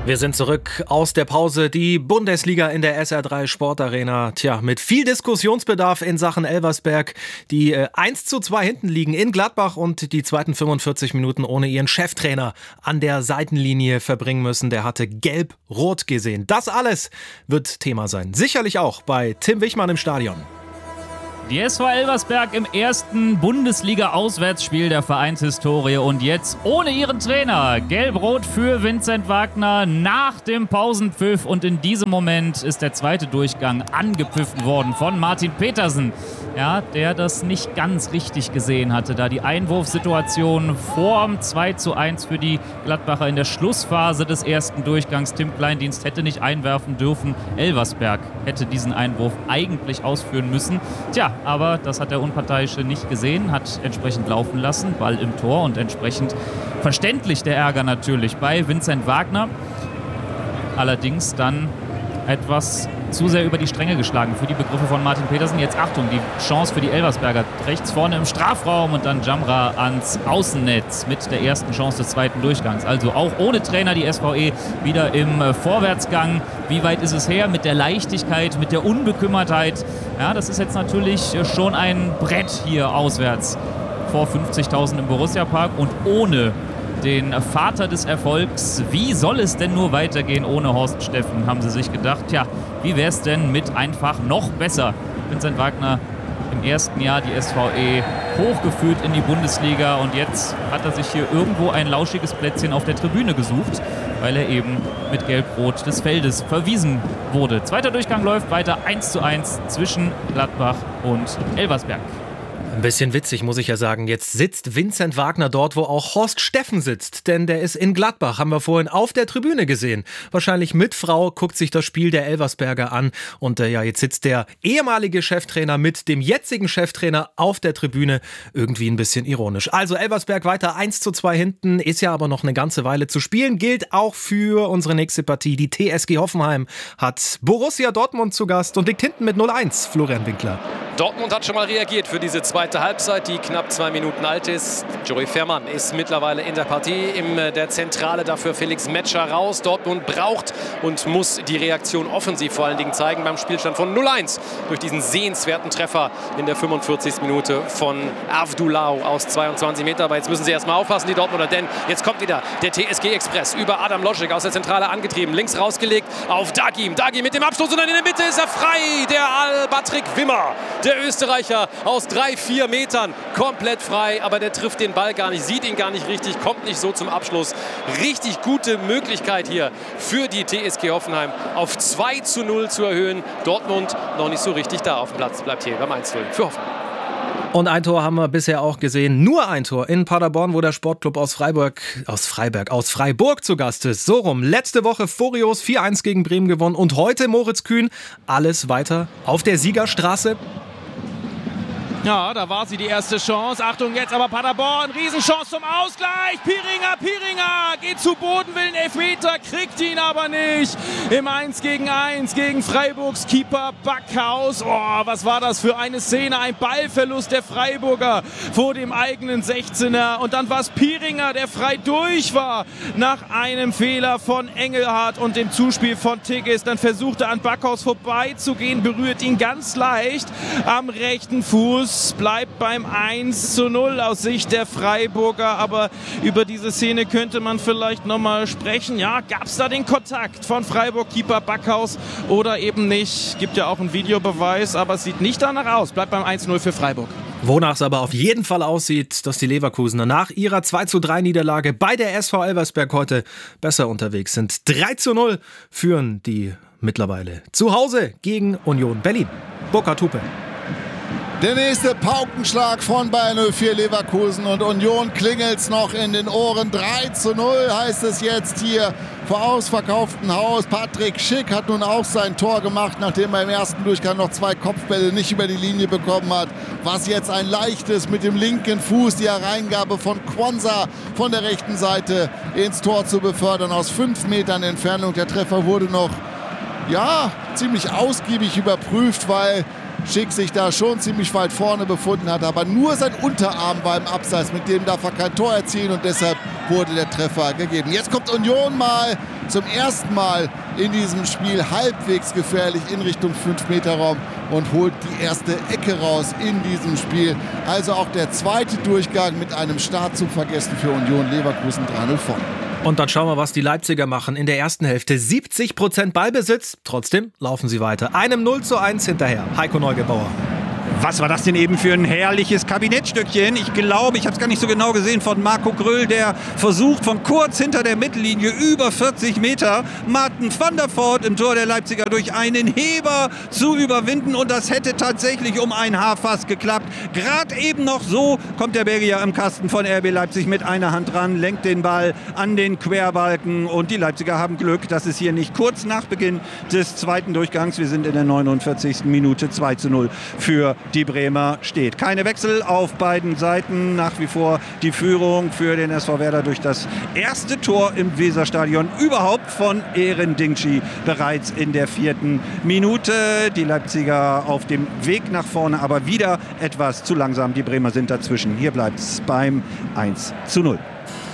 Wir sind zurück aus der Pause. Die Bundesliga in der SR3 Sportarena. Tja, mit viel Diskussionsbedarf in Sachen Elversberg, die 1:2 hinten liegen in Gladbach und die zweiten 45 Minuten ohne ihren Cheftrainer an der Seitenlinie verbringen müssen. Der hatte gelb-rot gesehen. Das alles wird Thema sein. Sicherlich auch bei Tim Wichmann im Stadion. Die SV Elversberg im ersten Bundesliga-Auswärtsspiel der Vereinshistorie und jetzt ohne ihren Trainer. Gelb-rot für Vincent Wagner nach dem Pausenpfiff und in diesem Moment ist der zweite Durchgang angepfiffen worden von Martin Petersen. Ja, der das nicht ganz richtig gesehen hatte, da die Einwurfsituation vorm 2:1 für die Gladbacher in der Schlussphase des ersten Durchgangs. Tim Kleindienst hätte nicht einwerfen dürfen. Elversberg hätte diesen Einwurf eigentlich ausführen müssen. Tja, aber das hat der Unparteiische nicht gesehen, hat entsprechend laufen lassen, Ball im Tor und entsprechend verständlich der Ärger natürlich bei Vincent Wagner. Allerdings dann etwas zu sehr über die Stränge geschlagen für die Begriffe von Martin Petersen. Jetzt Achtung, die Chance für die Elversberger. Rechts vorne im Strafraum und dann Jamra ans Außennetz mit der ersten Chance des zweiten Durchgangs. Also auch ohne Trainer die SVE wieder im Vorwärtsgang. Wie weit ist es her? Mit der Leichtigkeit, mit der Unbekümmertheit. Ja, das ist jetzt natürlich schon ein Brett hier auswärts vor 50.000 im Borussia-Park und ohne den Vater des Erfolgs. Wie soll es denn nur weitergehen ohne Horst Steffen, haben sie sich gedacht. Tja, wie wäre es denn mit einfach noch besser? Vincent Wagner im ersten Jahr die SVE hochgeführt in die Bundesliga und jetzt hat er sich hier irgendwo ein lauschiges Plätzchen auf der Tribüne gesucht, weil er eben mit Gelb-Rot des Feldes verwiesen wurde. Zweiter Durchgang läuft weiter 1:1 zwischen Gladbach und Elversberg. Ein bisschen witzig, muss ich ja sagen. Jetzt sitzt Vincent Wagner dort, wo auch Horst Steffen sitzt. Denn der ist in Gladbach, haben wir vorhin auf der Tribüne gesehen. Wahrscheinlich mit Frau, guckt sich das Spiel der Elversberger an. Und jetzt sitzt der ehemalige Cheftrainer mit dem jetzigen Cheftrainer auf der Tribüne. Irgendwie ein bisschen ironisch. Also Elversberg weiter 1:2 hinten. Ist ja aber noch eine ganze Weile zu spielen. Gilt auch für unsere nächste Partie. Die TSG Hoffenheim hat Borussia Dortmund zu Gast und liegt hinten mit 0:1. Florian Winkler. Dortmund hat schon mal reagiert für diese zweite Halbzeit, die knapp 2 Minuten alt ist. Joey Veerman ist mittlerweile in der Partie. In der Zentrale dafür Felix Metscher raus. Dortmund braucht und muss die Reaktion offensiv vor allen Dingen zeigen beim Spielstand von 0:1 durch diesen sehenswerten Treffer in der 45. Minute von Avdulau aus 22 Meter. Aber jetzt müssen sie erstmal aufpassen, die Dortmunder, denn jetzt kommt wieder der TSG Express über Adam Loschek aus der Zentrale angetrieben. Links rausgelegt auf Dagim. Dagim mit dem Abschluss und dann in der Mitte ist er frei. Der Al-Batrik Wimmer, der Österreicher aus 3-4 Metern, komplett frei, aber der trifft den Ball gar nicht, sieht ihn gar nicht richtig, kommt nicht so zum Abschluss. Richtig gute Möglichkeit hier für die TSG Hoffenheim auf 2:0 zu erhöhen. Dortmund noch nicht so richtig da auf dem Platz, bleibt hier beim 1:0 für Hoffenheim. Und ein Tor haben wir bisher auch gesehen. Nur ein Tor in Paderborn, wo der Sportclub aus Freiburg zu Gast ist. So rum. Letzte Woche furios 4:1 gegen Bremen gewonnen und heute Moritz Kühn. Alles weiter auf der Siegerstraße. Ja, da war sie die erste Chance. Achtung, jetzt aber Paderborn. Riesenchance zum Ausgleich. Piringer geht zu Boden, will einen Elfmeter, kriegt ihn aber nicht. Im 1:1 gegen Freiburgs Keeper Backhaus. Oh, was war das für eine Szene? Ein Ballverlust der Freiburger vor dem eigenen 16er. Und dann war es Piringer, der frei durch war nach einem Fehler von Engelhardt und dem Zuspiel von Tigges. Dann versucht er an Backhaus vorbeizugehen, berührt ihn ganz leicht am rechten Fuß. Bleibt beim 1:0 aus Sicht der Freiburger, aber über diese Szene könnte man vielleicht nochmal sprechen. Ja, gab es da den Kontakt von Freiburg-Keeper Backhaus oder eben nicht? Gibt ja auch einen Videobeweis, aber es sieht nicht danach aus. Bleibt beim 1:0 für Freiburg. Wonach es aber auf jeden Fall aussieht, dass die Leverkusener nach ihrer 2:3 Niederlage bei der SV Elversberg heute besser unterwegs sind. 3:0 führen die mittlerweile zu Hause gegen Union Berlin. Burkhard Hupe. Der nächste Paukenschlag von Bayer 04 Leverkusen und Union klingelt's noch in den Ohren. 3:0 heißt es jetzt hier vor ausverkauftem Haus. Patrick Schick hat nun auch sein Tor gemacht, nachdem er im ersten Durchgang noch 2 Kopfbälle nicht über die Linie bekommen hat. Was jetzt ein leichtes mit dem linken Fuß, die Hereingabe von Quansah von der rechten Seite ins Tor zu befördern aus 5 Metern Entfernung. Der Treffer wurde noch ziemlich ausgiebig überprüft, weil Schick sich da schon ziemlich weit vorne befunden hat, aber nur sein Unterarm war im Abseits, mit dem darf er kein Tor erzielen und deshalb wurde der Treffer gegeben. Jetzt kommt Union mal zum ersten Mal in diesem Spiel halbwegs gefährlich in Richtung 5-Meter-Raum und holt die erste Ecke raus in diesem Spiel. Also auch der zweite Durchgang mit einem Startzug vergessen für Union Leverkusen 3-0 vorne. Und dann schauen wir, was die Leipziger machen. In der ersten Hälfte 70% Ballbesitz. Trotzdem laufen sie weiter. Einem 0:1 hinterher. Heiko Neugebauer. Was war das denn eben für ein herrliches Kabinettstückchen? Ich glaube, ich habe es gar nicht so genau gesehen, von Marco Gröll, der versucht von kurz hinter der Mittellinie über 40 Meter Martin van der Voort im Tor der Leipziger durch einen Heber zu überwinden. Und das hätte tatsächlich um ein Haar fast geklappt. Gerade eben noch so kommt der Belgier im Kasten von RB Leipzig mit einer Hand dran, lenkt den Ball an den Querbalken. Und die Leipziger haben Glück, dass es hier nicht kurz nach Beginn des zweiten Durchgangs, wir sind in der 49. Minute, 2:0 für die Bremer steht. Keine Wechsel auf beiden Seiten. Nach wie vor die Führung für den SV Werder durch das erste Tor im Weserstadion überhaupt von Eren Dinkci bereits in der 4. Minute. Die Leipziger auf dem Weg nach vorne, aber wieder etwas zu langsam. Die Bremer sind dazwischen. Hier bleibt es beim 1:0.